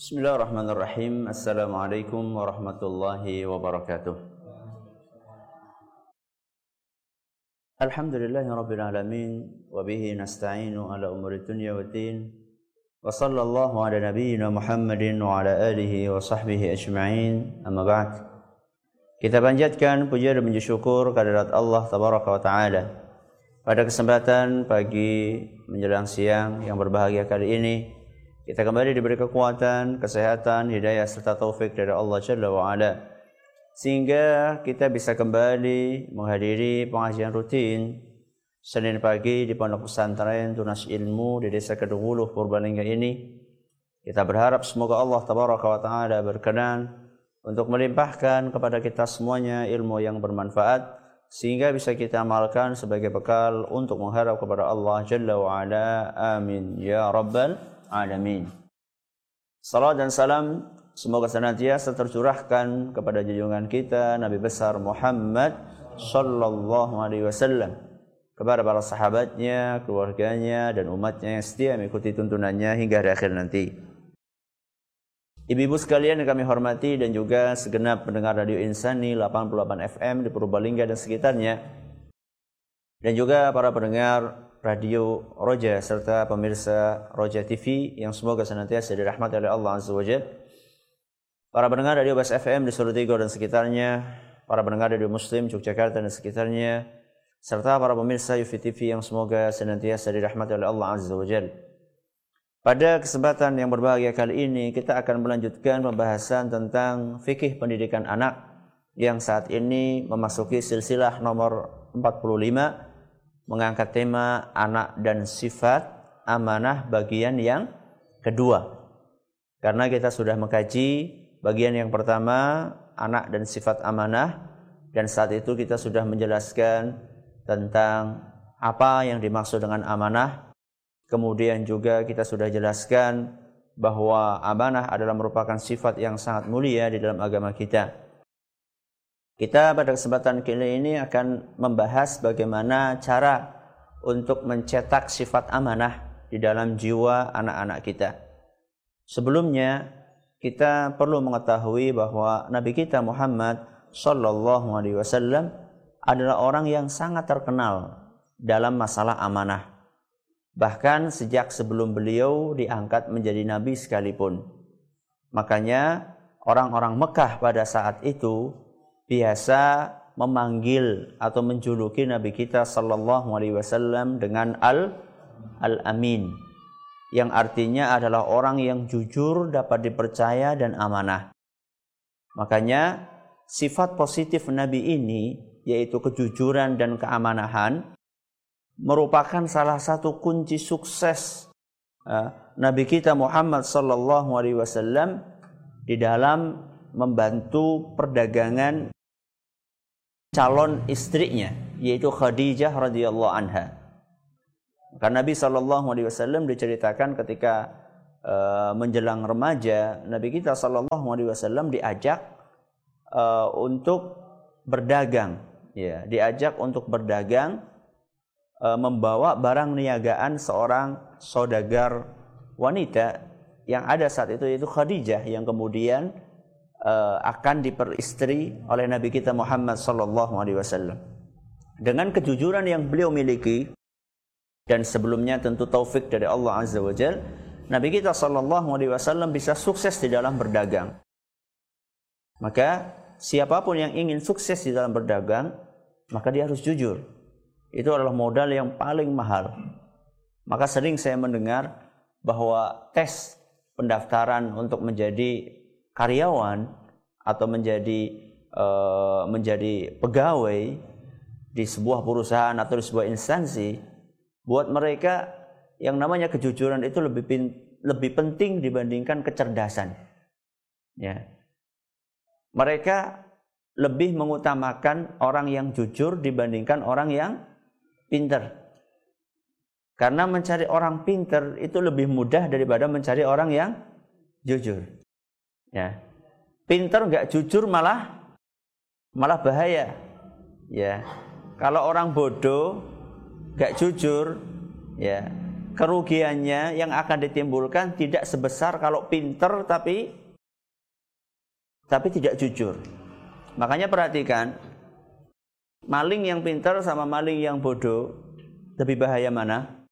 Bismillahirrahmanirrahim. Assalamualaikum warahmatullahi wabarakatuh. Alhamdulillahirabbil alamin wa bihi nasta'inu ala umuri dunya waddin. Wa sallallahu ala nabiyyina Muhammadin wa ala alihi wa sahbihi ajma'in. Amma ba'd. Kita panjatkan puja dan puji syukur kehadirat Allah tabaraka wa taala. Pada kesempatan pagi menjelang siang yang berbahagia kali ini, kita kembali diberi kekuatan, kesehatan, hidayah serta taufik dari Allah Jalla wa Ala, sehingga kita bisa kembali menghadiri pengajian rutin Senin pagi di Pondok Pesantren Tunas Ilmu di Desa Kedunguluh, Purbalingga ini. Kita berharap semoga Allah Tabaraka wa Ta'ala berkenan untuk melimpahkan kepada kita semuanya ilmu yang bermanfaat, sehingga bisa kita amalkan sebagai bekal untuk mengharap kepada Allah Jalla wa Ala. Amin ya Rabbal Alamin. Salam dan salam semoga senantiasa tercurahkan kepada junjungan kita Nabi besar Muhammad sallallahu alaihi wasallam, kepada para sahabatnya, keluarganya dan umatnya yang setia mengikuti tuntunannya hingga hari akhir nanti. Ibu-ibu sekalian yang kami hormati dan juga segenap pendengar Radio Insani 88 FM di Purbalingga dan sekitarnya, dan juga para pendengar Radio Roja serta pemirsa Roja TV yang semoga senantiasa dirahmati oleh Allah Azza wa Jalla. Para pendengar Radio Bas FM di Solo Tigo dan sekitarnya, para pendengar Radio Muslim Yogyakarta dan sekitarnya, serta para pemirsa UFI TV yang semoga senantiasa dirahmati oleh Allah Azza wa Jalla. Pada kesempatan yang berbahagia kali ini, kita akan melanjutkan pembahasan tentang fikih pendidikan anak yang saat ini memasuki silsilah nomor 45, mengangkat tema anak dan sifat amanah bagian yang kedua. Karena kita sudah mengkaji bagian yang pertama, anak dan sifat amanah, dan saat itu kita sudah menjelaskan tentang apa yang dimaksud dengan amanah. Kemudian juga kita sudah jelaskan bahwa amanah adalah merupakan sifat yang sangat mulia di dalam agama kita. Kita pada kesempatan kali ini akan membahas bagaimana cara untuk mencetak sifat amanah di dalam jiwa anak-anak kita. Sebelumnya, kita perlu mengetahui bahwa Nabi kita Muhammad sallallahu alaihi wasallam adalah orang yang sangat terkenal dalam masalah amanah. Bahkan sejak sebelum beliau diangkat menjadi nabi sekalipun. Makanya orang-orang Mekah pada saat itu biasa memanggil atau menjuluki Nabi kita sallallahu alaihi wasallam dengan Al-Amin, yang artinya adalah orang yang jujur, dapat dipercaya dan amanah. Makanya sifat positif Nabi ini, yaitu kejujuran dan keamanahan, merupakan salah satu kunci sukses Nabi kita Muhammad sallallahu alaihi wasallam di dalam membantu perdagangan calon istrinya, yaitu Khadijah radhiyallahu anha. Karena Nabi sallallahu alaihi wasallam diceritakan ketika menjelang remaja, Nabi kita sallallahu alaihi wasallam diajak untuk berdagang, ya, diajak untuk berdagang, membawa barang niagaan seorang saudagar wanita yang ada saat itu, yaitu Khadijah, yang kemudian akan diperistri oleh Nabi kita Muhammad sallallahu alaihi wasallam. Dengan kejujuran yang beliau miliki dan sebelumnya tentu taufik dari Allah Azza wa Jalla, Nabi kita sallallahu alaihi wasallam bisa sukses di dalam berdagang. Maka siapapun yang ingin sukses di dalam berdagang, maka dia harus jujur. Itu adalah modal yang paling mahal. Maka sering saya mendengar bahwa tes pendaftaran untuk menjadi karyawan atau menjadi pegawai di sebuah perusahaan atau di sebuah instansi, buat mereka yang namanya kejujuran itu lebih penting dibandingkan kecerdasan. Ya. Mereka lebih mengutamakan orang yang jujur dibandingkan orang yang pintar. Karena mencari orang pintar itu lebih mudah daripada mencari orang yang jujur. Ya, pintar nggak jujur malah bahaya. Ya, kalau orang bodoh nggak jujur, ya kerugiannya yang akan ditimbulkan tidak sebesar kalau pinter tapi tidak jujur. Makanya perhatikan, maling yang pinter sama maling yang bodoh, lebih bahaya mana?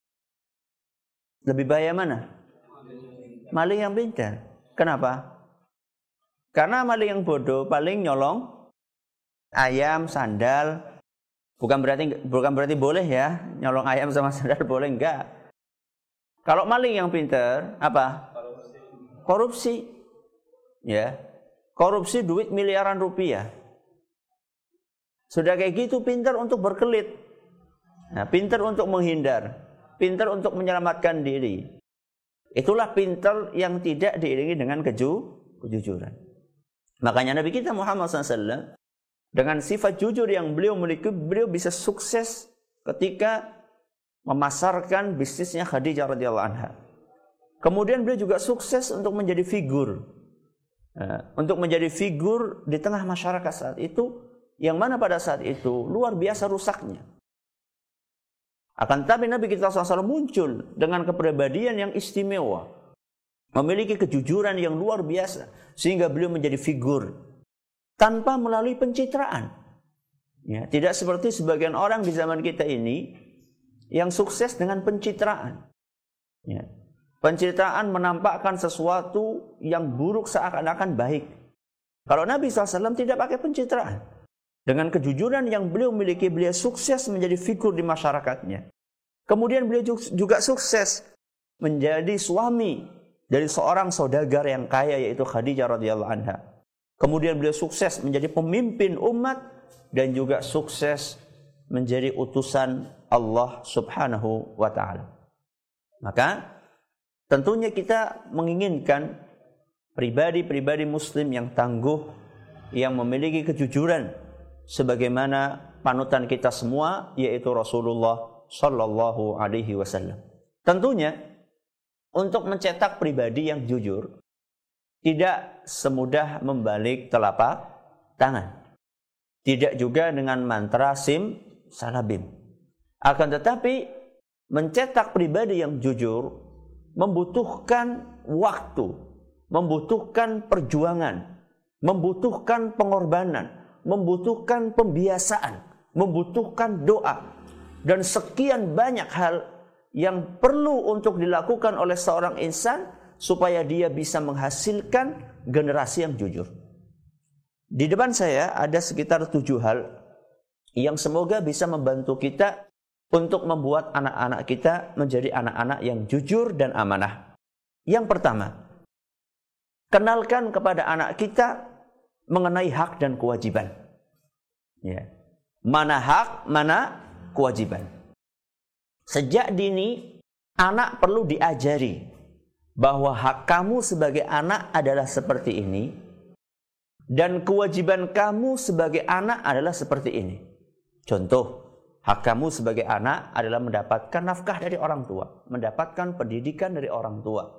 Lebih bahaya mana? Maling yang pintar. Kenapa? Karena maling yang bodoh paling nyolong ayam, sandal. Bukan berarti boleh ya, nyolong ayam sama sandal boleh, enggak. Kalau maling yang pintar, apa? Korupsi. Ya. Korupsi duit miliaran rupiah. Sudah kayak gitu pintar untuk berkelit. Nah, pintar untuk menghindar, pintar untuk menyelamatkan diri. Itulah pintar yang tidak diiringi dengan kejujuran. Makanya Nabi kita Muhammad SAW dengan sifat jujur yang beliau miliki, beliau bisa sukses ketika memasarkan bisnisnya Khadijah radhiyallahu anha. Kemudian beliau juga sukses untuk menjadi figur. Untuk menjadi figur di tengah masyarakat saat itu, yang mana pada saat itu luar biasa rusaknya. Akan tetapi Nabi kita SAW muncul dengan kepribadian yang istimewa, memiliki kejujuran yang luar biasa, sehingga beliau menjadi figur tanpa melalui pencitraan. Ya, tidak seperti sebagian orang di zaman kita ini yang sukses dengan pencitraan. Ya. Pencitraan menampakkan sesuatu yang buruk seakan-akan baik. Kalau Nabi SAW tidak pakai pencitraan, dengan kejujuran yang beliau miliki, beliau sukses menjadi figur di masyarakatnya. Kemudian beliau juga sukses menjadi suami dari seorang saudagar yang kaya, yaitu Khadijah radhiyallahu anha. Kemudian beliau sukses menjadi pemimpin umat dan juga sukses menjadi utusan Allah Subhanahu wa taala. Maka tentunya kita menginginkan pribadi-pribadi muslim yang tangguh, yang memiliki kejujuran sebagaimana panutan kita semua, yaitu Rasulullah sallallahu alaihi wasallam. Tentunya untuk mencetak pribadi yang jujur tidak semudah membalik telapak tangan. Tidak juga dengan mantra sim salabim. Akan tetapi mencetak pribadi yang jujur membutuhkan waktu, membutuhkan perjuangan, membutuhkan pengorbanan, membutuhkan pembiasaan, membutuhkan doa, dan sekian banyak hal yang perlu untuk dilakukan oleh seorang insan supaya dia bisa menghasilkan generasi yang jujur. Di depan saya ada sekitar 7 hal yang semoga bisa membantu kita untuk membuat anak-anak kita menjadi anak-anak yang jujur dan amanah. Yang pertama, kenalkan kepada anak kita mengenai hak dan kewajiban. Ya. Mana hak, mana kewajiban. Sejak dini, anak perlu diajari bahwa hak kamu sebagai anak adalah seperti ini, dan kewajiban kamu sebagai anak adalah seperti ini. Contoh, hak kamu sebagai anak adalah mendapatkan nafkah dari orang tua, mendapatkan pendidikan dari orang tua,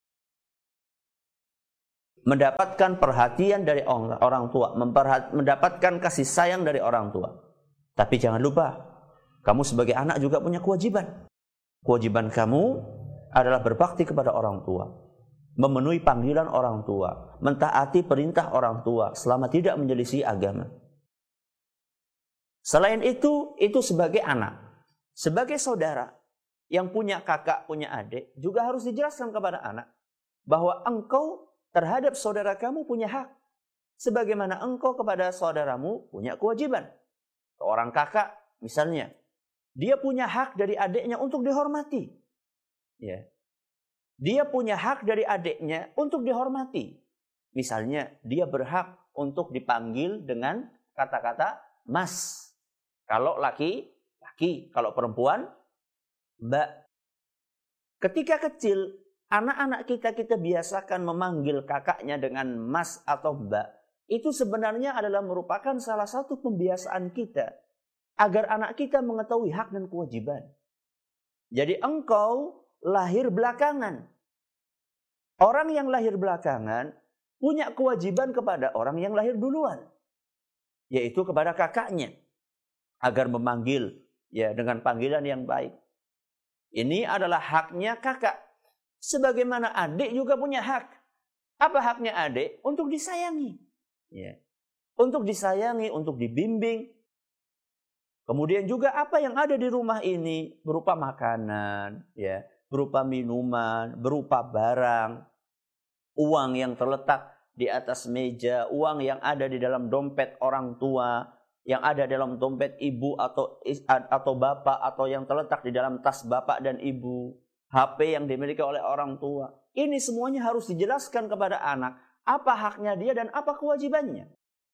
mendapatkan perhatian dari orang tua, mendapatkan kasih sayang dari orang tua. Tapi jangan lupa, kamu sebagai anak juga punya kewajiban. Kewajiban kamu adalah berbakti kepada orang tua, memenuhi panggilan orang tua, mentaati perintah orang tua selama tidak menyelisih agama. Selain itu sebagai anak, sebagai saudara yang punya kakak, punya adik, juga harus dijelaskan kepada anak bahwa engkau terhadap saudara kamu punya hak, sebagaimana engkau kepada saudaramu punya kewajiban. Seorang kakak misalnya, dia punya hak dari adiknya untuk dihormati. Ya. Dia punya hak dari adiknya untuk dihormati. Misalnya, dia berhak untuk dipanggil dengan kata-kata mas. Kalau laki, kalau perempuan, mbak. Ketika kecil, anak-anak kita biasakan memanggil kakaknya dengan mas atau mbak. Itu sebenarnya adalah merupakan salah satu pembiasaan kita agar anak kita mengetahui hak dan kewajiban. Jadi engkau lahir belakangan. Orang yang lahir belakangan punya kewajiban kepada orang yang lahir duluan, yaitu kepada kakaknya, agar memanggil ya dengan panggilan yang baik. Ini adalah haknya kakak. Sebagaimana adik juga punya hak. Apa haknya adik? Untuk disayangi. Ya. Untuk disayangi, untuk dibimbing. Kemudian juga apa yang ada di rumah ini berupa makanan, ya, berupa minuman, berupa barang, uang yang terletak di atas meja, uang yang ada di dalam dompet orang tua, yang ada dalam dompet ibu atau bapak, atau yang terletak di dalam tas bapak dan ibu, HP yang dimiliki oleh orang tua. Ini semuanya harus dijelaskan kepada anak apa haknya dia dan apa kewajibannya.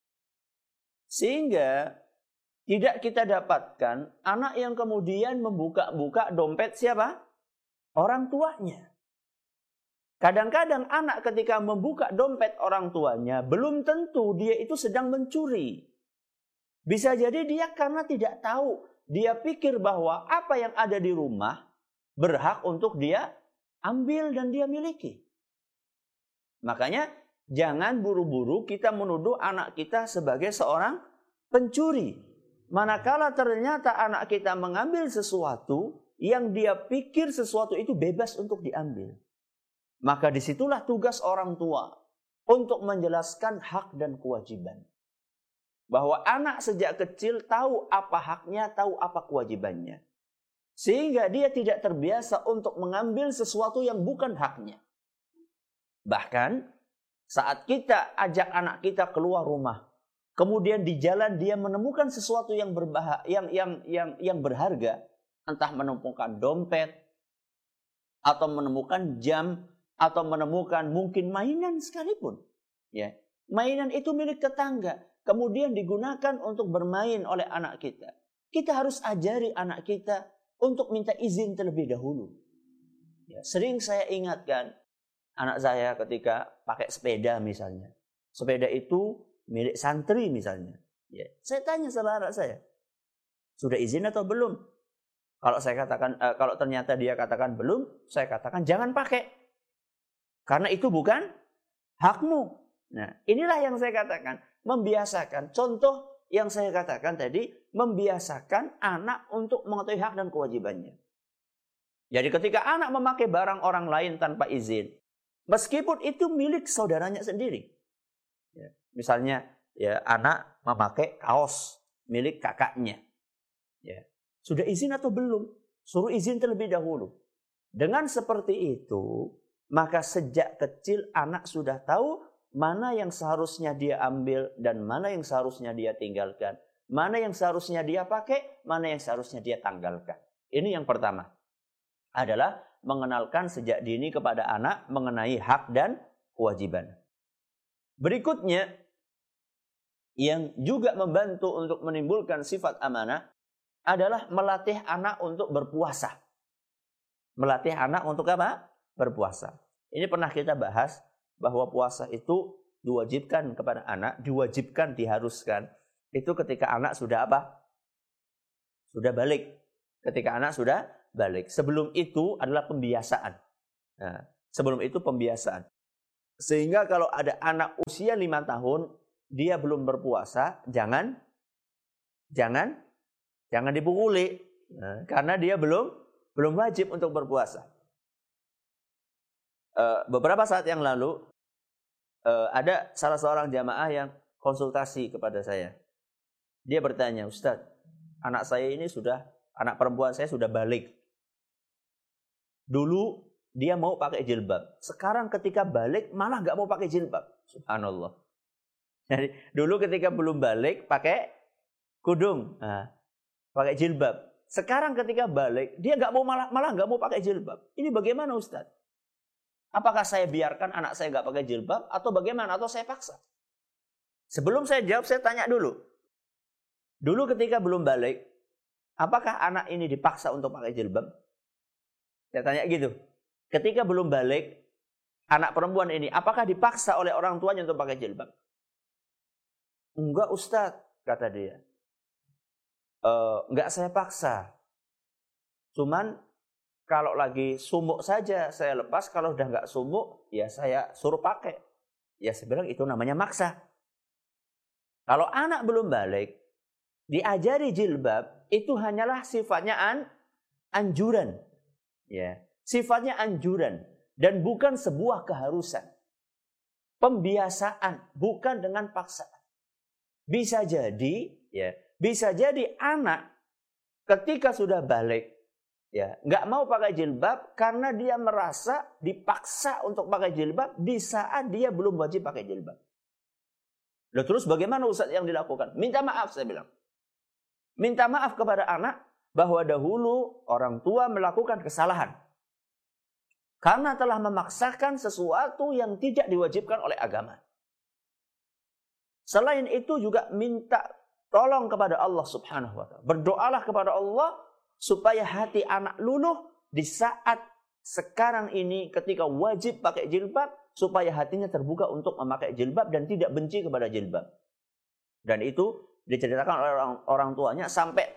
Sehingga tidak kita dapatkan anak yang kemudian membuka-buka dompet siapa? Orang tuanya. Kadang-kadang anak ketika membuka dompet orang tuanya, belum tentu dia itu sedang mencuri. Bisa jadi dia karena tidak tahu. Dia pikir bahwa apa yang ada di rumah berhak untuk dia ambil dan dia miliki. Makanya jangan buru-buru kita menuduh anak kita sebagai seorang pencuri. Manakala ternyata anak kita mengambil sesuatu yang dia pikir sesuatu itu bebas untuk diambil. Maka disitulah tugas orang tua untuk menjelaskan hak dan kewajiban. Bahwa anak sejak kecil tahu apa haknya, tahu apa kewajibannya. Sehingga dia tidak terbiasa untuk mengambil sesuatu yang bukan haknya. Bahkan saat kita ajak anak kita keluar rumah, kemudian di jalan dia menemukan sesuatu yang berharga, entah menemukan dompet, atau menemukan jam, atau menemukan mungkin mainan sekalipun. Ya, mainan itu milik tetangga, kemudian digunakan untuk bermain oleh anak kita. Kita harus ajari anak kita untuk minta izin terlebih dahulu. Ya, sering saya ingatkan anak saya ketika pakai sepeda misalnya. Sepeda itu milik santri misalnya. Ya, saya tanya sama anak saya, sudah izin atau belum? Kalau saya katakan, kalau ternyata dia katakan belum, saya katakan jangan pakai, karena itu bukan hakmu. Nah, inilah yang saya katakan, membiasakan. Contoh yang saya katakan tadi, membiasakan anak untuk mengetahui hak dan kewajibannya. Jadi ketika anak memakai barang orang lain tanpa izin, meskipun itu milik saudaranya sendiri. Ya. Misalnya, ya, anak memakai kaos milik kakaknya. Ya. Sudah izin atau belum? Suruh izin terlebih dahulu. Dengan seperti itu, maka sejak kecil anak sudah tahu mana yang seharusnya dia ambil dan mana yang seharusnya dia tinggalkan. Mana yang seharusnya dia pakai, mana yang seharusnya dia tanggalkan. Ini yang pertama. Adalah mengenalkan sejak dini kepada anak mengenai hak dan kewajiban. Berikutnya, yang juga membantu untuk menimbulkan sifat amanah adalah melatih anak untuk berpuasa. Melatih anak untuk apa? Berpuasa. Ini pernah kita bahas bahwa puasa itu diwajibkan kepada anak, diwajibkan, diharuskan. Itu ketika anak sudah apa? Sudah balik. Ketika anak sudah balik. Sebelum itu adalah pembiasaan. Nah, sebelum itu pembiasaan. Sehingga kalau ada anak usia 5 tahun, dia belum berpuasa, jangan dipukuli. Nah, karena dia belum wajib untuk berpuasa. Beberapa saat yang lalu, ada salah seorang jamaah yang konsultasi kepada saya. Dia bertanya, Ustadz, anak perempuan saya sudah balik. Dulu dia mau pakai jilbab. Sekarang ketika balik malah gak mau pakai jilbab. Subhanallah. Jadi dulu ketika belum balik pakai kudung, pakai jilbab. Sekarang ketika balik dia malah gak mau pakai jilbab. Ini bagaimana Ustaz? Apakah saya biarkan anak saya gak pakai jilbab atau bagaimana? Atau saya paksa? Sebelum saya jawab, saya tanya dulu. Dulu ketika belum balik, apakah anak ini dipaksa untuk pakai jilbab? Saya tanya gitu. Ketika belum balik, anak perempuan ini apakah dipaksa oleh orang tuanya untuk pakai jilbab? Enggak Ustaz, kata dia. Enggak saya paksa. Cuman kalau lagi sumuk saja saya lepas, kalau udah enggak sumuk ya saya suruh pakai. Ya saya bilang itu namanya maksa. Kalau anak belum balik, diajari jilbab, itu hanyalah sifatnya anjuran. Ya, sifatnya anjuran dan bukan sebuah keharusan. Pembiasaan, bukan dengan paksaan. Bisa jadi, ya, bisa jadi anak ketika sudah balik, ya, nggak mau pakai jilbab karena dia merasa dipaksa untuk pakai jilbab di saat dia belum wajib pakai jilbab. Loh, terus bagaimana Ustaz yang dilakukan? Minta maaf, saya bilang. Minta maaf kepada anak bahwa dahulu orang tua melakukan kesalahan. Karena telah memaksakan sesuatu yang tidak diwajibkan oleh agama. Selain itu juga minta tolong kepada Allah Subhanahu wa ta'ala. Berdoalah kepada Allah supaya hati anak luluh di saat sekarang ini ketika wajib pakai jilbab, supaya hatinya terbuka untuk memakai jilbab dan tidak benci kepada jilbab. Dan itu diceritakan oleh orang tuanya sampai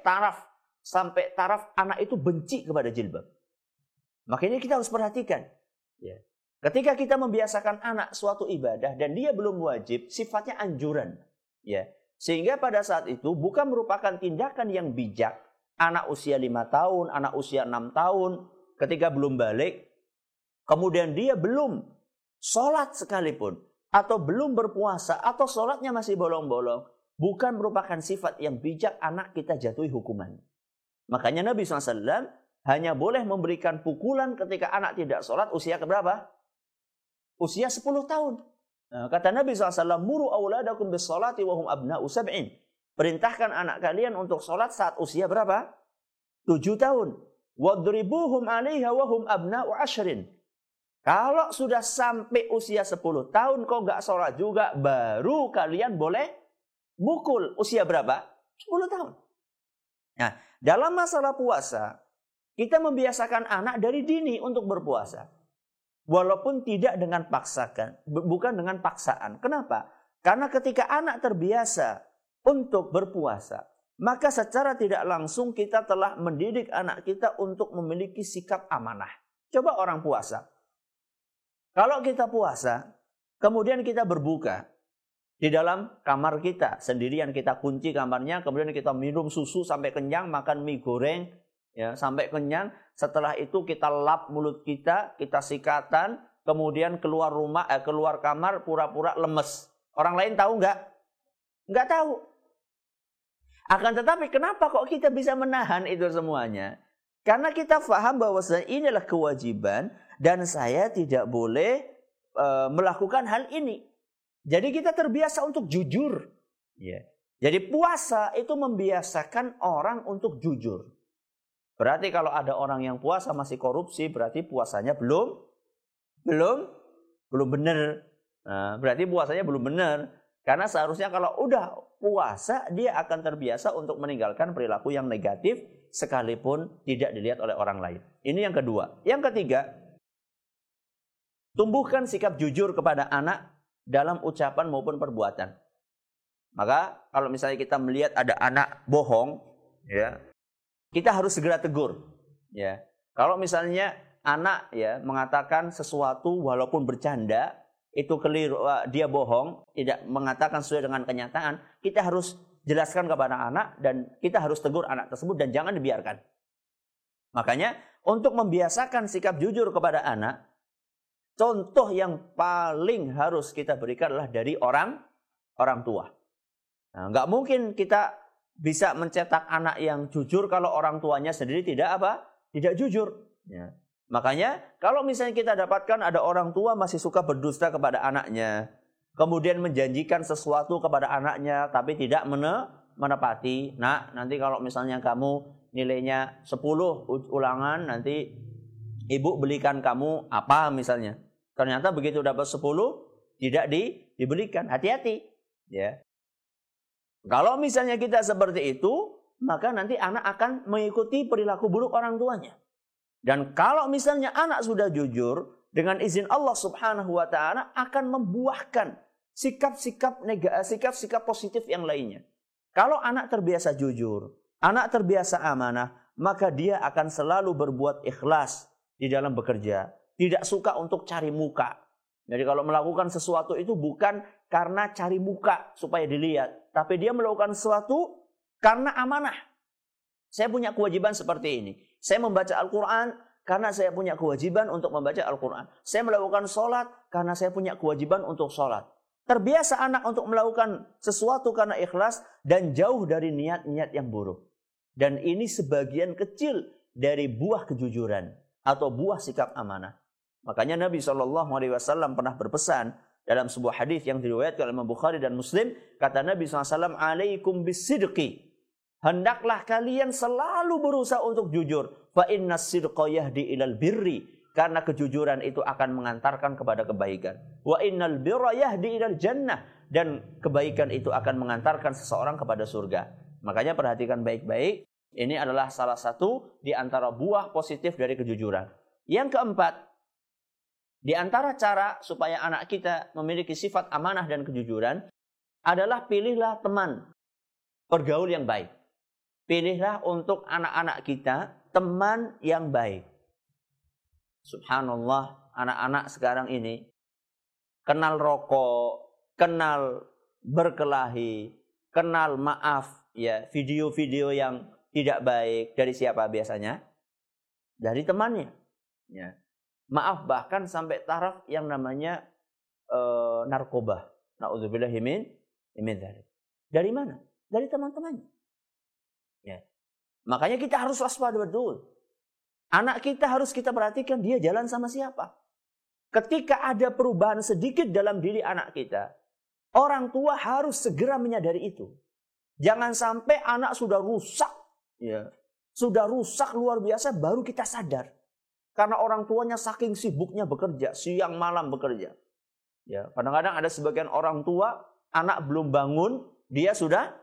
taraf anak itu benci kepada jilbab. Makanya kita harus perhatikan. Ya. Ketika kita membiasakan anak suatu ibadah dan dia belum wajib, sifatnya anjuran. Ya. Sehingga pada saat itu bukan merupakan tindakan yang bijak. Anak usia 5 tahun, anak usia 6 tahun, ketika belum balik, kemudian dia belum sholat sekalipun, atau belum berpuasa, atau sholatnya masih bolong-bolong, bukan merupakan sifat yang bijak anak kita jatuhi hukuman. Makanya Nabi SAW hanya boleh memberikan pukulan ketika anak tidak sholat usia keberapa? Usia 10 tahun. Nah, kata Nabi SAW, muru awladakum bis sholati wahum abna'u sab'in. Perintahkan anak kalian untuk sholat saat usia berapa? 7 tahun. Wadribuhum alaiha wahum abna'u ashrin. Kalau sudah sampai usia 10 tahun kok nggak sholat juga, baru kalian boleh mukul. Usia berapa? 10 tahun. Nah, dalam masalah puasa, kita membiasakan anak dari dini untuk berpuasa. Walaupun tidak dengan paksakan, bukan dengan paksaan. Kenapa? Karena ketika anak terbiasa untuk berpuasa, maka secara tidak langsung kita telah mendidik anak kita untuk memiliki sikap amanah. Coba orang puasa. Kalau kita puasa, kemudian kita berbuka di dalam kamar kita, sendirian kita kunci kamarnya, kemudian kita minum susu sampai kenyang, makan mie goreng, ya, sampai kenyang. Setelah itu kita lap mulut kita sikatan, kemudian keluar kamar pura-pura lemes. Orang lain tahu nggak? Nggak tahu. Akan tetapi kenapa kok kita bisa menahan itu semuanya? Karena kita paham bahwa inilah kewajiban dan saya tidak boleh melakukan hal ini. Jadi kita terbiasa untuk jujur. Ya. Jadi puasa itu membiasakan orang untuk jujur. Berarti kalau ada orang yang puasa masih korupsi, berarti puasanya belum benar. Nah, berarti puasanya belum benar. Karena seharusnya kalau udah puasa, dia akan terbiasa untuk meninggalkan perilaku yang negatif, sekalipun tidak dilihat oleh orang lain. Ini yang kedua. Yang ketiga, tumbuhkan sikap jujur kepada anak dalam ucapan maupun perbuatan. Maka kalau misalnya kita melihat ada anak bohong, ya, kita harus segera tegur. Ya. Kalau misalnya anak ya mengatakan sesuatu walaupun bercanda, itu keliru, dia bohong, tidak mengatakan sesuai dengan kenyataan, kita harus jelaskan kepada anak dan kita harus tegur anak tersebut dan jangan dibiarkan. Makanya untuk membiasakan sikap jujur kepada anak, contoh yang paling harus kita berikan adalah dari orang tua. Nah, nggak mungkin kita bisa mencetak anak yang jujur kalau orang tuanya sendiri tidak jujur. Ya. Makanya kalau misalnya kita dapatkan ada orang tua masih suka berdusta kepada anaknya, kemudian menjanjikan sesuatu kepada anaknya tapi tidak menepati. Nah, nanti kalau misalnya kamu nilainya 10 ulangan, nanti ibu belikan kamu apa misalnya. Ternyata begitu dapat 10 tidak dibelikan. Hati-hati, ya. Kalau misalnya kita seperti itu, maka nanti anak akan mengikuti perilaku buruk orang tuanya. Dan kalau misalnya anak sudah jujur, dengan izin Allah Subhanahu wa ta'ala akan membuahkan sikap-sikap positif yang lainnya. Kalau anak terbiasa jujur, anak terbiasa amanah, maka dia akan selalu berbuat ikhlas di dalam bekerja. Tidak suka untuk cari muka. Jadi kalau melakukan sesuatu itu bukan karena cari muka supaya dilihat, tapi dia melakukan sesuatu karena amanah. Saya punya kewajiban seperti ini. Saya membaca Al-Quran karena saya punya kewajiban untuk membaca Al-Quran. Saya melakukan sholat karena saya punya kewajiban untuk sholat. Terbiasa anak untuk melakukan sesuatu karena ikhlas dan jauh dari niat-niat yang buruk. Dan ini sebagian kecil dari buah kejujuran atau buah sikap amanah. Makanya Nabi SAW pernah berpesan dalam sebuah hadis yang diriwayatkan oleh Imam Bukhari dan Muslim. Kata Nabi SAW, alaikum bisidqi. Hendaklah kalian selalu berusaha untuk jujur. Fa inna sidqa yahdi ilal birri. Karena kejujuran itu akan mengantarkan kepada kebaikan. Wa innal birra yahdi ilal jannah. Dan kebaikan itu akan mengantarkan seseorang kepada surga. Makanya perhatikan baik-baik. Ini adalah salah satu di antara buah positif dari kejujuran. Yang keempat, di antara cara supaya anak kita memiliki sifat amanah dan kejujuran adalah pilihlah teman bergaul yang baik. Pilihlah untuk anak-anak kita teman yang baik. Subhanallah, anak-anak sekarang ini kenal rokok, kenal berkelahi, kenal maaf, ya, video-video yang tidak baik dari siapa biasanya? Dari temannya. Ya. Maaf, bahkan sampai taraf yang namanya narkoba. Na'udzubillahi min dzalik. Dari mana? Dari teman-temannya. Ya. Makanya kita harus waspada betul. Anak kita harus kita perhatikan dia jalan sama siapa. Ketika ada perubahan sedikit dalam diri anak kita, orang tua harus segera menyadari itu. Jangan sampai anak sudah rusak, ya, sudah rusak luar biasa baru kita sadar. Karena orang tuanya saking sibuknya bekerja, siang malam bekerja. Ya, kadang-kadang ada sebagian orang tua, anak belum bangun, dia sudah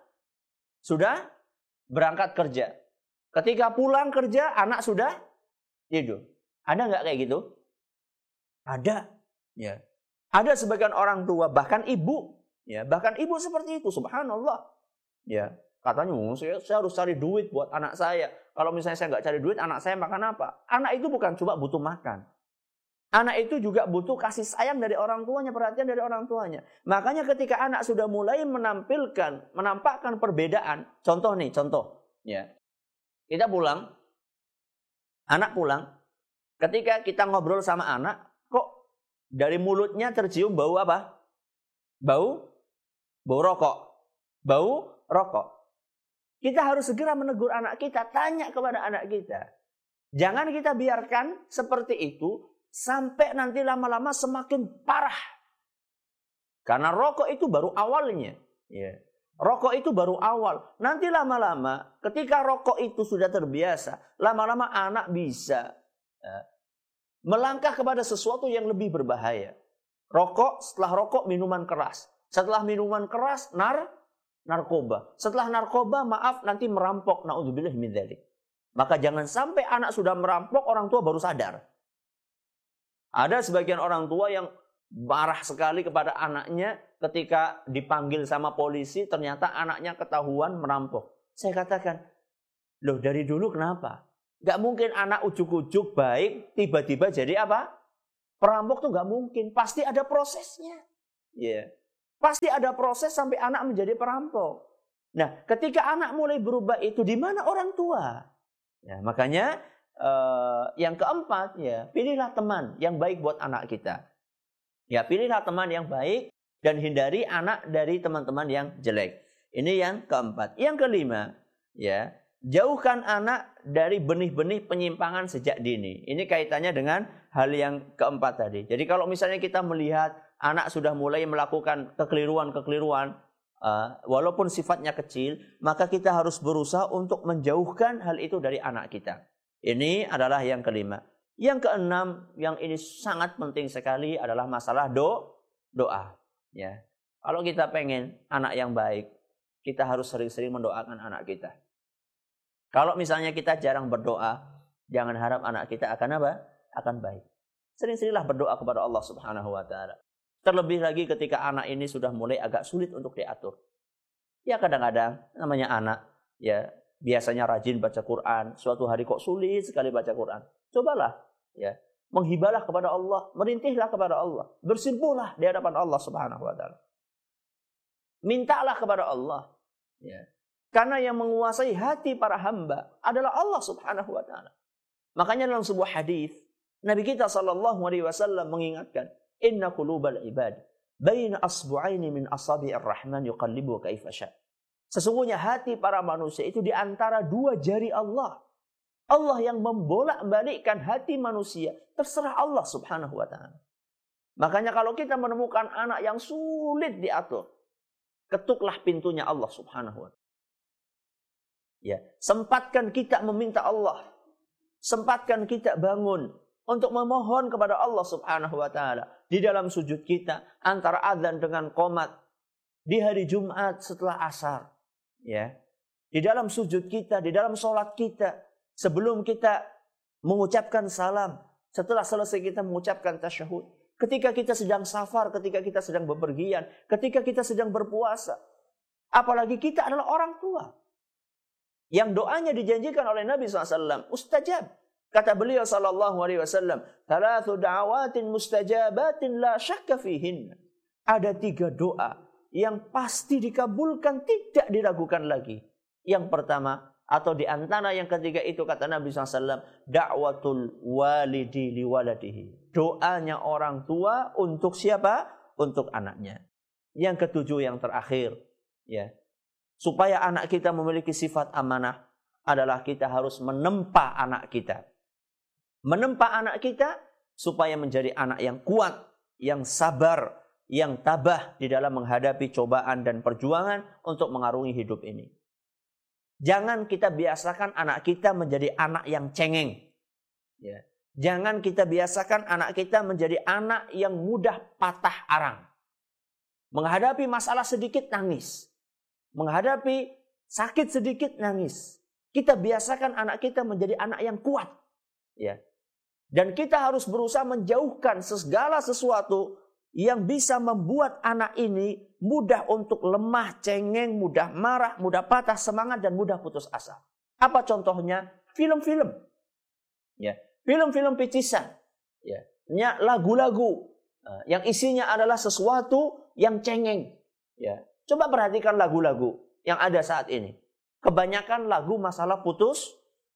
berangkat kerja. Ketika pulang kerja, anak sudah tidur. Ada nggak kayak gitu? Ada. Ya. Ada sebagian orang tua, bahkan ibu, ya, bahkan ibu seperti itu, subhanallah. Ya, katanya, saya harus cari duit buat anak saya. Kalau misalnya saya nggak cari duit, anak saya makan apa? Anak itu bukan cuma butuh makan. Anak itu juga butuh kasih sayang dari orang tuanya, perhatian dari orang tuanya. Makanya ketika anak sudah mulai menampakkan perbedaan, contoh. Ya, kita pulang, anak pulang, ketika kita ngobrol sama anak, kok dari mulutnya tercium bau apa? Bau rokok. Kita harus segera menegur anak kita, tanya kepada anak kita. Jangan kita biarkan seperti itu sampai nanti lama-lama semakin parah. Karena rokok itu baru awalnya. Ya. Rokok itu baru awal. Nanti lama-lama ketika rokok itu sudah terbiasa, lama-lama anak bisa melangkah kepada sesuatu yang lebih berbahaya. Rokok, setelah rokok minuman keras. Setelah minuman keras, narkoba. Setelah narkoba, maaf, nanti merampok. Na'udzubillah min dzalik. Maka jangan sampai anak sudah merampok, orang tua baru sadar. Ada sebagian orang tua yang marah sekali kepada anaknya ketika dipanggil sama polisi, ternyata anaknya ketahuan merampok. Saya katakan, loh dari dulu kenapa? Gak mungkin anak ujuk-ujuk baik, tiba-tiba jadi apa? Perampok tuh gak mungkin. Pasti ada prosesnya. Yeah. Pasti ada proses sampai anak menjadi perampok. Nah, ketika anak mulai berubah itu, di mana orang tua? Ya, makanya yang keempat, ya, pilihlah teman yang baik buat anak kita. Ya, pilihlah teman yang baik dan hindari anak dari teman-teman yang jelek. Ini yang keempat. Yang kelima, ya, jauhkan anak dari benih-benih penyimpangan sejak dini. Ini kaitannya dengan hal yang keempat tadi. Jadi kalau misalnya kita melihat anak sudah mulai melakukan kekeliruan-kekeliruan, walaupun sifatnya kecil, maka kita harus berusaha untuk menjauhkan hal itu dari anak kita. Ini adalah yang kelima. Yang keenam, yang ini sangat penting sekali adalah masalah doa. Ya. Kalau kita pengen anak yang baik, kita harus sering-sering mendoakan anak kita. Kalau misalnya kita jarang berdoa, jangan harap anak kita akan apa? Akan baik. Sering-seringlah berdoa kepada Allah Subhanahu wa taala. Terlebih lagi ketika anak ini sudah mulai agak sulit untuk diatur. Ya kadang-kadang namanya anak, ya biasanya rajin baca Quran, suatu hari kok sulit sekali baca Quran. Cobalah, ya, menghibahlah kepada Allah, merintihlah kepada Allah, bersimpuhlah di hadapan Allah Subhanahu wa taala. Mintalah kepada Allah, ya. Karena yang menguasai hati para hamba adalah Allah Subhanahu wa taala. Makanya dalam sebuah hadis Nabi kita SAW mengingatkan, inna qulubal ibad baina asbu'aini min asabi'ir rahman yuqallibu kaifa sya'. Sesungguhnya hati para manusia itu di antara dua jari Allah. Allah yang membolak-balikkan hati manusia, terserah Allah Subhanahu wa taala. Makanya kalau kita menemukan anak yang sulit diatur, ketuklah pintunya Allah Subhanahu wa taala. Ya, sempatkan kita meminta Allah. Sempatkan kita bangun untuk memohon kepada Allah Subhanahu wa taala di dalam sujud kita antara azan dengan qomat di hari Jumat setelah asar, ya. Di dalam sujud kita, di dalam salat kita, sebelum kita mengucapkan salam, setelah selesai kita mengucapkan tasyahud, ketika kita sedang safar, ketika kita sedang bepergian, ketika kita sedang berpuasa. Apalagi kita adalah orang tua yang doanya dijanjikan oleh Nabi SAW mustajab. Kata beliau SAW, "Thalathu da'awatin mustajabatin la syakka fihin." Ada 3 doa yang pasti dikabulkan, tidak diragukan lagi. Yang pertama, atau di antara yang ketiga itu kata Nabi SAW, da'watul walidi liwaladihi. Doanya orang tua untuk siapa? Untuk anaknya. Yang ketujuh, yang terakhir, ya. Supaya anak kita memiliki sifat amanah adalah kita harus menempa anak kita. Menempa anak kita supaya menjadi anak yang kuat, yang sabar, yang tabah di dalam menghadapi cobaan dan perjuangan untuk mengarungi hidup ini. Jangan kita biasakan anak kita menjadi anak yang cengeng. Ya. Jangan kita biasakan anak kita menjadi anak yang mudah patah arang. Menghadapi masalah sedikit nangis. Menghadapi sakit sedikit nangis. Kita biasakan anak kita menjadi anak yang kuat. Ya. Dan kita harus berusaha menjauhkan segala sesuatu yang bisa membuat anak ini mudah untuk lemah, cengeng, mudah marah, mudah patah semangat, dan mudah putus asa. Apa contohnya? Film-film. Ya. Film-film picisan. Ya. Lagu-lagu yang isinya adalah sesuatu yang cengeng. Ya. Coba perhatikan lagu-lagu yang ada saat ini. Kebanyakan lagu masalah putus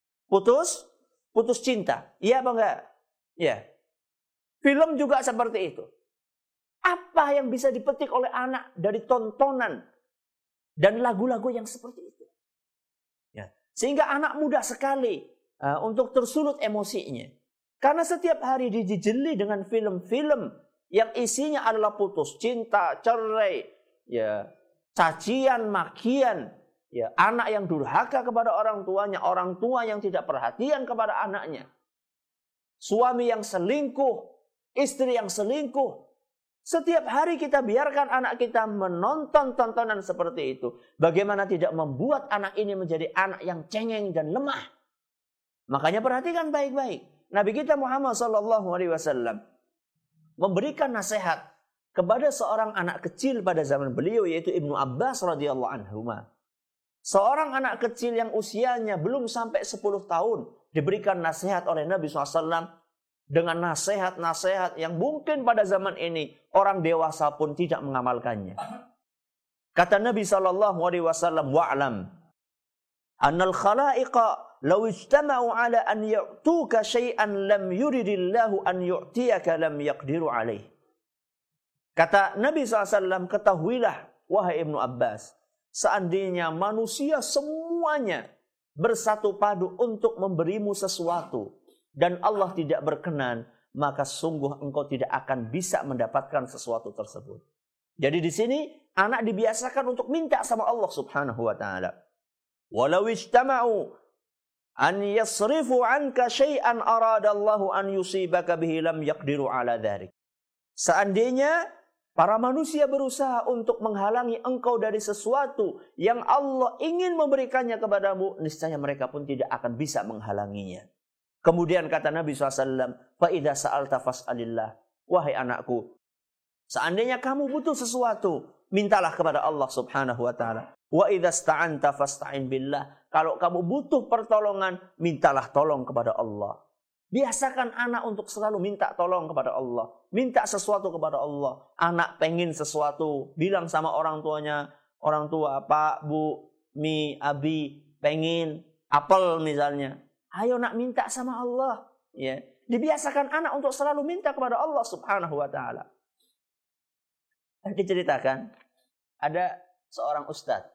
cinta. Iya apa enggak? Ya. Film juga seperti itu. Apa yang bisa dipetik oleh anak dari tontonan dan lagu-lagu yang seperti itu? Ya. Sehingga anak mudah sekali untuk tersulut emosinya. Karena setiap hari dijejeli dengan film-film yang isinya adalah putus cinta, cerai, ya, cacian, makian, ya, anak yang durhaka kepada orang tuanya, orang tua yang tidak perhatian kepada anaknya, suami yang selingkuh, istri yang selingkuh. Setiap hari kita biarkan anak kita menonton tontonan seperti itu. Bagaimana tidak membuat anak ini menjadi anak yang cengeng dan lemah? Makanya perhatikan baik-baik. Nabi kita Muhammad SAW memberikan nasihat kepada seorang anak kecil pada zaman beliau, yaitu Ibnu Abbas radhiyallahu anhuma. Seorang anak kecil yang usianya belum sampai 10 tahun diberikan nasihat oleh Nabi SAW dengan nasihat-nasihat yang mungkin pada zaman ini orang dewasa pun tidak mengamalkannya. Kata Nabi SAW, "Wa'lam annal khalaiqa law ijtama'u ala an yu'tuka syai'an lam yuridillahu an yu'tiyaka lam yaqdiru alaih." Kata Nabi SAW, ketahuilah wahai Ibnu Abbas, seandainya manusia semuanya bersatu padu untuk memberimu sesuatu dan Allah tidak berkenan, maka sungguh engkau tidak akan bisa mendapatkan sesuatu tersebut. Jadi di sini anak dibiasakan untuk minta sama Allah Subhanahu wa taala. Walau ijtama'u an yasrifu anka syai'an aradallahu an yusibaka bihi lam yaqdiru ala dzalik. Seandainya para manusia berusaha untuk menghalangi engkau dari sesuatu yang Allah ingin memberikannya kepadamu, niscaya mereka pun tidak akan bisa menghalanginya. Kemudian kata Nabi SAW, "Fa'idha sa'alta fas'alillah." Wahai anakku, seandainya kamu butuh sesuatu, mintalah kepada Allah Subhanahu wa taala. Wa idza sta'anta fasta'in billah. Kalau kamu butuh pertolongan, mintalah tolong kepada Allah. Biasakan anak untuk selalu minta tolong kepada Allah. Minta sesuatu kepada Allah. Anak pengen sesuatu, bilang sama orang tuanya, orang tua, Pak, Bu, Mi, Abi, pengen apel misalnya. Ayo nak minta sama Allah. Ya. Dibiasakan anak untuk selalu minta kepada Allah Subhanahu wa taala. Diceritakan ada seorang ustadz.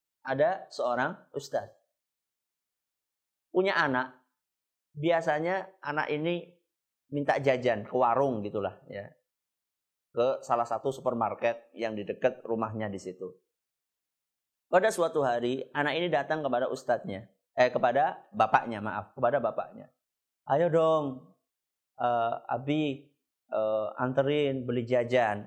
Punya anak. Biasanya anak ini minta jajan ke warung gitulah ya. Ke salah satu supermarket yang di dekat rumahnya di situ. Pada suatu hari anak ini datang kepada kepada bapaknya. Ayo dong, Abi anterin beli jajan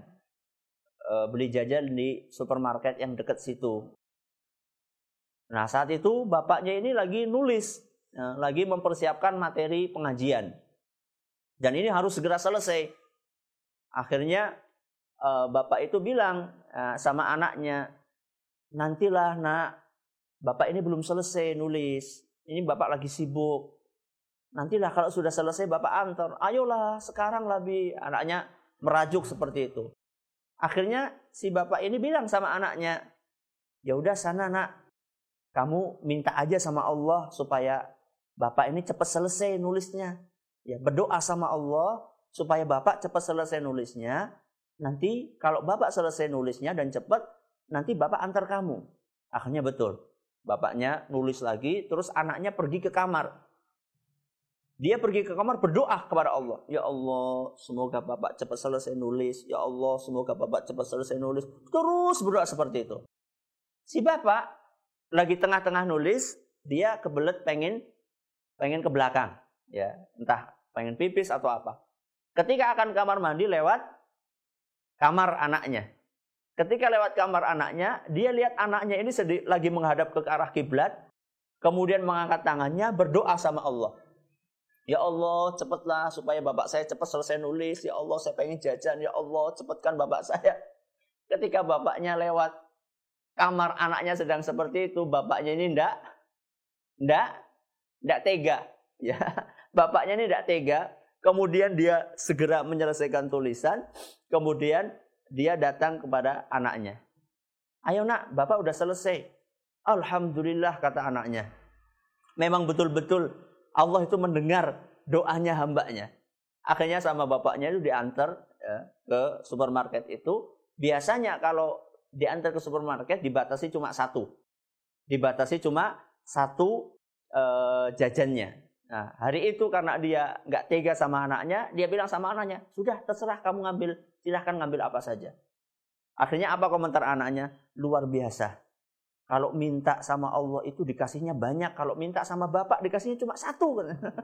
di supermarket yang dekat situ. Nah saat itu bapaknya ini lagi nulis, lagi mempersiapkan materi pengajian. Dan ini harus segera selesai. Akhirnya bapak itu bilang sama anaknya, nantilah nak, bapak ini belum selesai nulis. Ini bapak lagi sibuk. Nantilah kalau sudah selesai bapak antar. Ayolah sekarang lebih. Anaknya merajuk seperti itu. Akhirnya si bapak ini bilang sama anaknya, ya udah sana nak, kamu minta aja sama Allah supaya bapak ini cepat selesai nulisnya. Ya berdoa sama Allah supaya bapak cepat selesai nulisnya. Nanti kalau bapak selesai nulisnya dan cepat, nanti bapak antar kamu. Akhirnya betul. Bapaknya nulis lagi, terus anaknya pergi ke kamar. Dia pergi ke kamar berdoa kepada Allah. Ya Allah, semoga bapak cepat selesai nulis. Ya Allah, semoga bapak cepat selesai nulis. Terus berdoa seperti itu. Si bapak lagi tengah-tengah nulis, dia kebelet pengen ke belakang. Ya, entah pengen pipis atau apa. Ketika akan kamar mandi lewat kamar anaknya. Ketika lewat kamar anaknya, dia lihat anaknya ini lagi menghadap ke arah kiblat, kemudian mengangkat tangannya berdoa sama Allah. Ya Allah, cepatlah supaya bapak saya cepat selesai nulis. Ya Allah, saya pengen jajan. Ya Allah, cepatkan bapak saya. Ketika bapaknya lewat kamar anaknya sedang seperti itu, bapaknya ini enggak tega. Ya, bapaknya ini enggak tega. Kemudian dia segera menyelesaikan tulisan. Kemudian dia datang kepada anaknya. Ayo nak, bapak udah selesai. Alhamdulillah, kata anaknya. Memang betul-betul Allah itu mendengar doanya hambanya. Akhirnya sama bapaknya itu diantar ke supermarket itu. Biasanya kalau diantar ke supermarket dibatasi cuma satu jajannya. Nah, hari itu karena dia nggak tega sama anaknya, dia bilang sama anaknya, sudah terserah kamu ngambil, silahkan ngambil apa saja. Akhirnya apa komentar anaknya? Luar biasa. Kalau minta sama Allah itu dikasihnya banyak, kalau minta sama bapak dikasihnya cuma satu.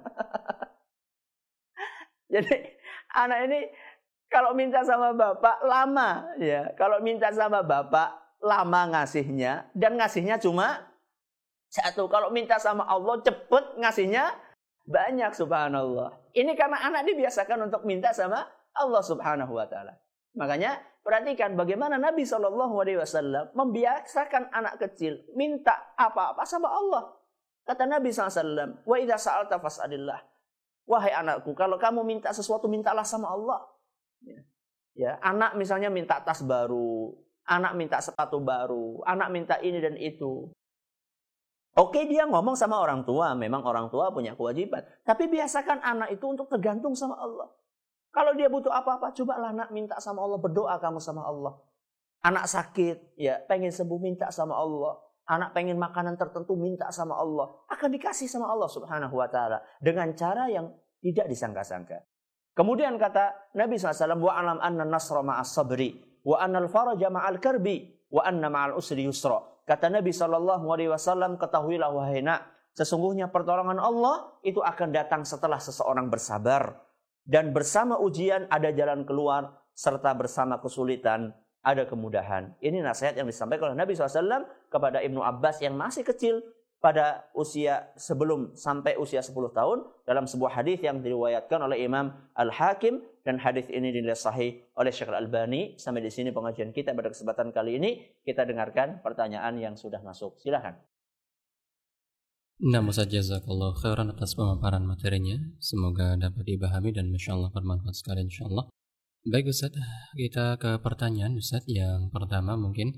Jadi anak ini kalau minta sama bapak lama, ya. Kalau minta sama bapak lama ngasihnya dan ngasihnya cuma satu. Kalau minta sama Allah cepet ngasihnya banyak, subhanallah. Ini karena anak dibiasakan untuk minta sama Allah subhanahu wa ta'ala. Makanya perhatikan bagaimana Nabi SAW membiasakan anak kecil minta apa-apa sama Allah. Kata Nabi SAW, wa idza sa'alta fas'alillah. Wahai anakku, kalau kamu minta sesuatu mintalah sama Allah. Ya, anak misalnya minta tas baru, anak minta sepatu baru, anak minta ini dan itu. Oke, dia ngomong sama orang tua, memang orang tua punya kewajiban. Tapi biasakan anak itu untuk tergantung sama Allah. Kalau dia butuh apa-apa, cobalah anak minta sama Allah, berdoa kamu sama Allah. Anak sakit, ya pengen sembuh, minta sama Allah. Anak pengen makanan tertentu, minta sama Allah. Akan dikasih sama Allah subhanahu wa ta'ala. Dengan cara yang tidak disangka-sangka. Kemudian kata Nabi SAW, wa'alam anna nasra ma'as sabri, wa annal faraja ma'al karbi, wa anna ma'al usri yusra. Kata Nabi SAW, ketahuilah wahai nak, sesungguhnya pertolongan Allah itu akan datang setelah seseorang bersabar. Dan bersama ujian ada jalan keluar, serta bersama kesulitan ada kemudahan. Ini nasihat yang disampaikan oleh Nabi SAW kepada Ibnu Abbas yang masih kecil pada usia sebelum sampai usia 10 tahun dalam sebuah hadis yang diriwayatkan oleh Imam Al-Hakim, dan hadis ini dinilai sahih oleh Syekh Al-Albani. Sampai di sini pengajian kita pada kesempatan kali ini. Kita dengarkan pertanyaan yang sudah masuk. Silakan. Nah, Ustaz, jazakallah khairan atas pemaparan materinya. Semoga dapat dipahami dan masya-Allah bermanfaat sekali insyaallah. Baik Ustaz, kita ke pertanyaan Ustaz yang pertama mungkin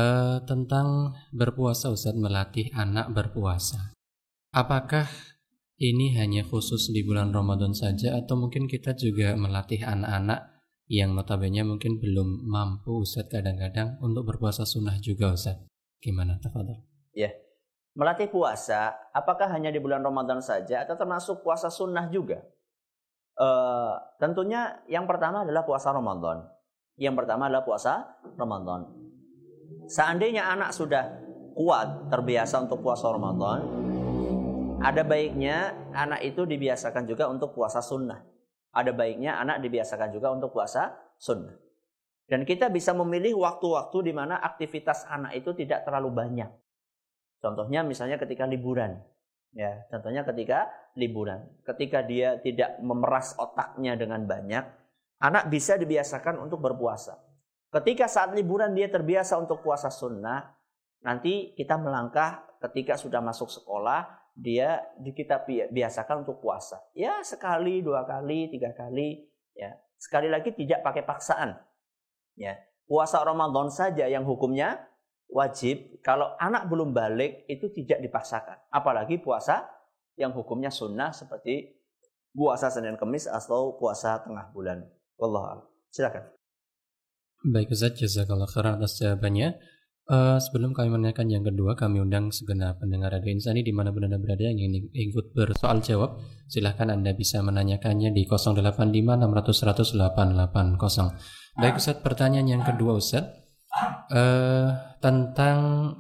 tentang berpuasa Ustaz, melatih anak berpuasa. Apakah ini hanya khusus di bulan Ramadan saja atau mungkin kita juga melatih anak-anak yang notabene mungkin belum mampu Ustaz kadang-kadang untuk berpuasa sunnah juga Ustaz? Gimana, tafadhol? Ya, melatih puasa apakah hanya di bulan Ramadan saja atau termasuk puasa sunnah juga? Tentunya yang pertama adalah puasa Ramadan. Seandainya anak sudah kuat, terbiasa untuk puasa Ramadan, ada baiknya anak itu dibiasakan juga untuk puasa sunnah. Dan kita bisa memilih waktu-waktu di mana aktivitas anak itu tidak terlalu banyak. Contohnya misalnya ketika liburan. Ketika dia tidak memeras otaknya dengan banyak, anak bisa dibiasakan untuk berpuasa. Ketika saat liburan dia terbiasa untuk puasa sunnah, nanti kita melangkah ketika sudah masuk sekolah, kita biasakan untuk puasa. Ya, sekali, 2 kali, 3 kali. Ya, sekali lagi tidak pakai paksaan. Ya, puasa Ramadan saja yang hukumnya wajib. Kalau anak belum balik itu tidak dipaksakan. Apalagi puasa yang hukumnya sunnah seperti puasa Senin Kemis atau puasa tengah bulan. Wallahu a'lam. Silakan. Baik Ustaz, jazakallah khairan atas jawabannya. Sebelum kami menanyakan yang kedua, kami undang segenap pendengar Radio Insani di mana Anda berada yang ingin ikut bersoal jawab. Silahkan Anda bisa menanyakannya di 085 600 100 880. Baik Ustaz, pertanyaan yang kedua Ustaz, tentang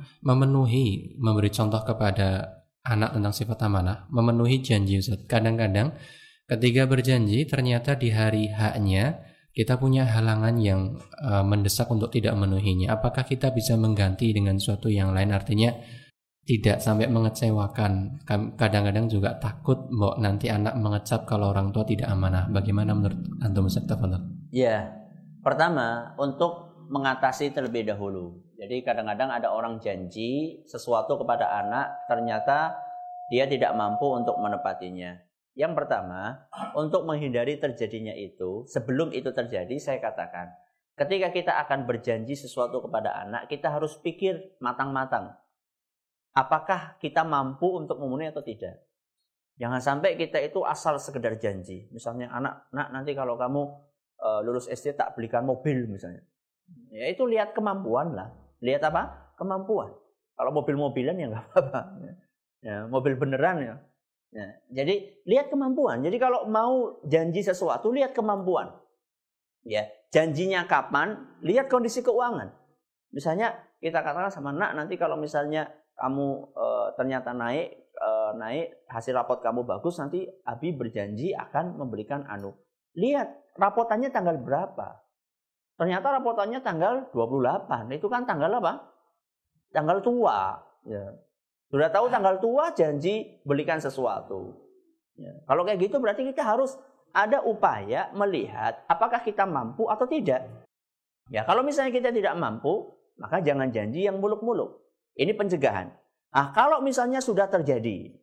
memberi contoh kepada anak tentang sifat amanah, memenuhi janji Ustaz. Kadang-kadang ketika berjanji ternyata di hari H-nya kita punya halangan yang mendesak untuk tidak memenuhinya. Apakah kita bisa mengganti dengan suatu yang lain? Artinya tidak sampai mengecewakan. Kadang-kadang juga takut nanti anak mengecap kalau orang tua tidak amanah. Bagaimana menurut antum Ustaz? Ya, pertama untuk mengatasi terlebih dahulu. Jadi kadang-kadang ada orang janji sesuatu kepada anak, ternyata dia tidak mampu untuk menepatinya. Yang pertama, untuk menghindari terjadinya itu, sebelum itu terjadi, saya katakan, ketika kita akan berjanji sesuatu kepada anak, kita harus pikir matang-matang. Apakah kita mampu untuk memenuhi atau tidak? Jangan sampai kita itu asal sekedar janji. Misalnya, nak nanti kalau kamu lulus SD tak belikan mobil misalnya. Ya itu lihat kemampuan lah. Lihat apa? Kemampuan. Kalau mobil-mobilan ya nggak apa-apa. Ya, mobil beneran ya. Ya, jadi lihat kemampuan. Jadi kalau mau janji sesuatu, lihat kemampuan. Ya, janjinya kapan? Lihat kondisi keuangan. Misalnya kita katakan sama nak, nanti kalau misalnya kamu ternyata naik hasil rapot kamu bagus, nanti Abi berjanji akan memberikan anu. Lihat rapotannya tanggal berapa? Ternyata rapotannya tanggal 28. Itu kan tanggal apa? Tanggal tua. Ya. Sudah tahu tanggal tua, janji belikan sesuatu. Ya. Kalau kayak gitu berarti kita harus ada upaya melihat apakah kita mampu atau tidak. Ya, kalau misalnya kita tidak mampu, maka jangan janji yang muluk-muluk. Ini pencegahan. Kalau misalnya sudah terjadi,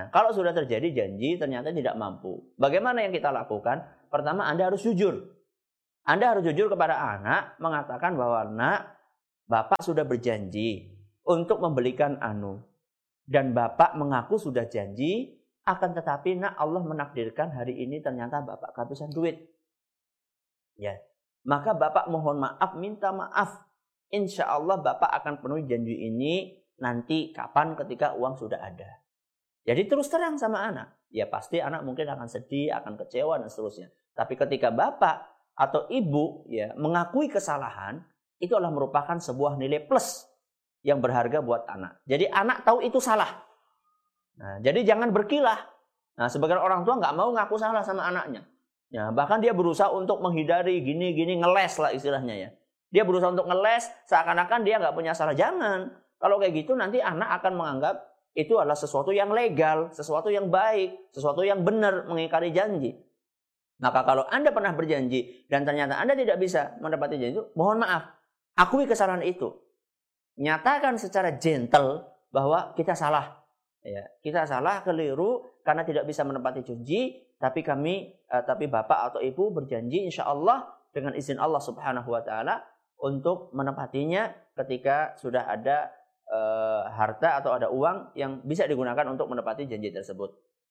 janji ternyata tidak mampu. Bagaimana yang kita lakukan? Pertama, Anda harus jujur. Anda harus jujur kepada anak, mengatakan bahwa nak, Bapak sudah berjanji untuk membelikan anu. Dan Bapak mengaku sudah janji, akan tetapi nak Allah menakdirkan hari ini ternyata Bapak kehabisan duit. Ya, maka Bapak mohon maaf, minta maaf. Insya Allah Bapak akan penuhi janji ini nanti kapan ketika uang sudah ada. Jadi terus terang sama anak. Ya pasti anak mungkin akan sedih, akan kecewa dan seterusnya. Tapi ketika Bapak atau Ibu ya mengakui kesalahan, itu adalah merupakan sebuah nilai plus yang berharga buat anak. Jadi anak tahu itu salah. Nah, jadi jangan berkilah. Nah, sebagian orang tua nggak mau ngaku salah sama anaknya. Ya, bahkan dia berusaha untuk menghindari gini-gini, ngeles lah istilahnya ya. Dia berusaha untuk ngeles seakan-akan dia nggak punya salah. Jangan. Kalau kayak gitu nanti anak akan menganggap itu adalah sesuatu yang legal, sesuatu yang baik, sesuatu yang benar mengingkari janji. Maka kalau Anda pernah berjanji dan ternyata Anda tidak bisa menepati janji itu, mohon maaf, akui kesalahan itu. Nyatakan secara gentle bahwa kita salah. Ya, kita salah, keliru karena tidak bisa menepati janji, tapi Bapak atau Ibu berjanji insya Allah dengan izin Allah Subhanahu wa taala untuk menepatinya ketika sudah ada harta atau ada uang yang bisa digunakan untuk menepati janji tersebut.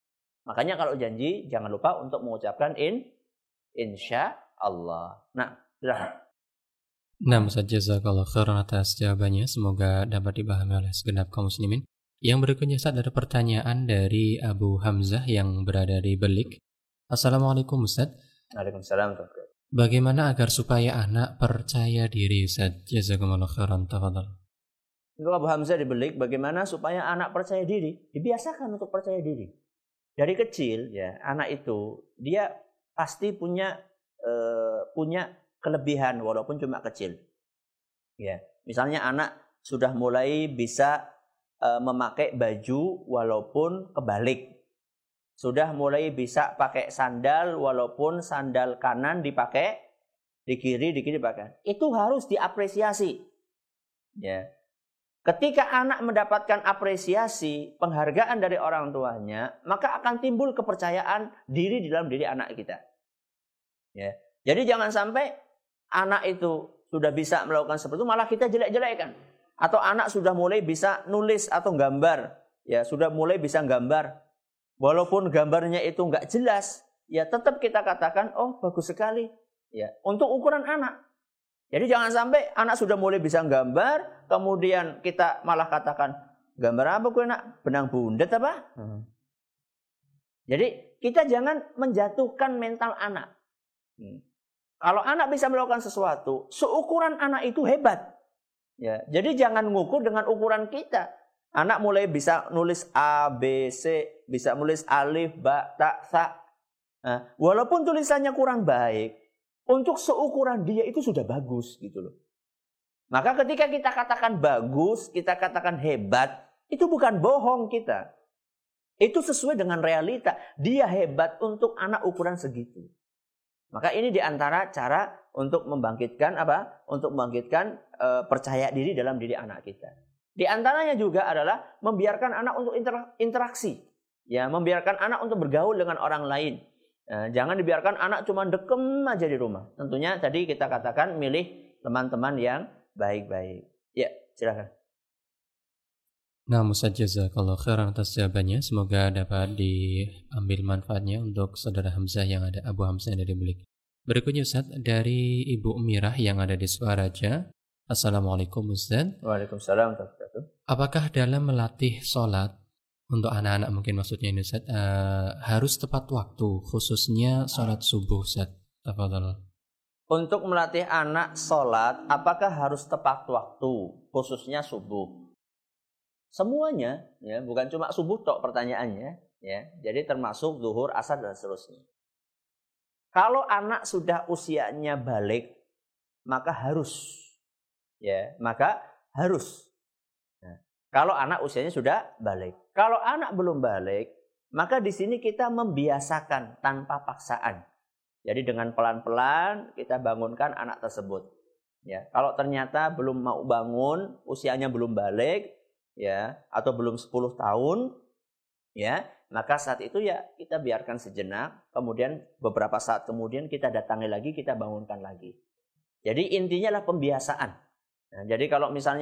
Makanya kalau janji jangan lupa untuk mengucapkan insya Allah. Nah, silahkan. Nah, Ustaz, jazakallah khairan atas jawabannya. Semoga dapat dipahami oleh segenap kaum muslimin. Yang berikutnya, Ustaz, ada pertanyaan dari Abu Hamzah yang berada di Belik. Assalamualaikum, Ustaz. Waalaikumsalam. Bagaimana agar supaya anak percaya diri, Ustaz? Jazakumullah khairan, tafadhal. Untuk Abu Hamzah di Belik, bagaimana supaya anak percaya diri? Dibiasakan untuk percaya diri. Dari kecil, ya, anak itu dia pasti punya kelebihan walaupun cuma kecil. Ya, misalnya anak sudah mulai bisa memakai baju walaupun kebalik. Sudah mulai bisa pakai sandal walaupun sandal kanan dipakai di kiri dipakai. Itu harus diapresiasi. Ya. Ketika anak mendapatkan apresiasi, penghargaan dari orang tuanya, maka akan timbul kepercayaan diri di dalam diri anak kita. Ya. Jadi jangan sampai anak itu sudah bisa melakukan seperti itu, malah kita jelek-jelekkan. Atau anak sudah mulai bisa nulis atau gambar, ya sudah mulai bisa gambar. Walaupun gambarnya itu nggak jelas, ya tetap kita katakan, oh bagus sekali. Ya, untuk ukuran anak. Jadi jangan sampai anak sudah mulai bisa gambar, kemudian kita malah katakan, gambar apa nak? Benang bundet apa? Jadi kita jangan menjatuhkan mental anak. Kalau anak bisa melakukan sesuatu, seukuran anak itu hebat. Ya, jadi jangan ngukur dengan ukuran kita. Anak mulai bisa nulis A, B, C, bisa nulis alif, ba, ta, sa. Nah, walaupun tulisannya kurang baik, untuk seukuran dia itu sudah bagus gitu loh. Maka ketika kita katakan bagus, kita katakan hebat, itu bukan bohong kita. Itu sesuai dengan realita. Dia hebat untuk anak ukuran segitu. Maka ini diantara cara untuk membangkitkan apa? Untuk membangkitkan percaya diri dalam diri anak kita. Di antaranya juga adalah membiarkan anak untuk interaksi, ya, membiarkan anak untuk bergaul dengan orang lain. Jangan dibiarkan anak cuma dekem aja di rumah. Tentunya tadi kita katakan milih teman-teman yang baik-baik. Ya, silakan. Nah, Ustaz, jazakallahu khairan atas jawabannya. Semoga dapat diambil manfaatnya untuk saudara Hamzah yang ada, Abu Hamzah yang ada di Belik. Berikutnya, Ustaz, dari Ibu Mirah yang ada di Sukaraja. Assalamualaikum, Ustaz. Waalaikumsalam. Apakah dalam melatih sholat untuk anak-anak mungkin maksudnya ini, Ustaz, harus tepat waktu, khususnya sholat subuh, Ustaz? Tafadhal. Untuk melatih anak sholat, apakah harus tepat waktu, khususnya subuh? Semuanya, ya, bukan cuma subuh tok pertanyaannya, ya. Jadi termasuk zuhur, asar dan seterusnya. Kalau anak sudah usianya balik, maka harus, ya, maka harus. Nah, kalau anak usianya sudah balik, kalau anak belum balik, maka di sini kita membiasakan tanpa paksaan. Jadi dengan pelan-pelan kita bangunkan anak tersebut. Ya, kalau ternyata belum mau bangun, usianya belum balik, ya, atau belum 10 tahun, ya, maka saat itu ya kita biarkan sejenak, kemudian beberapa saat kemudian kita datangi lagi, kita bangunkan lagi. Jadi intinya adalah pembiasaan. Nah, jadi kalau misalnya